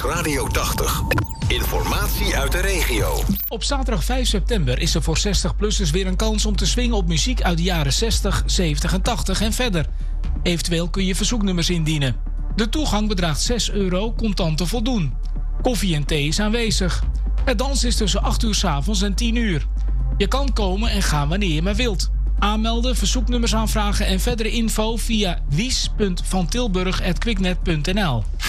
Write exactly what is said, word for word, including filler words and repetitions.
Radio tachtig. Informatie uit de regio. Op zaterdag vijf september is er voor zestig-plussers weer een kans om te swingen op muziek uit de jaren zestig, zeventig en tachtig en verder. Eventueel kun je verzoeknummers indienen. De toegang bedraagt zes euro, contant te voldoen. Koffie en thee is aanwezig. Het dansen is tussen acht uur 's avonds en tien uur. Je kan komen en gaan wanneer je maar wilt. Aanmelden, verzoeknummers aanvragen en verdere info via wies punt vantilburg apenstaartje quicknet punt n l.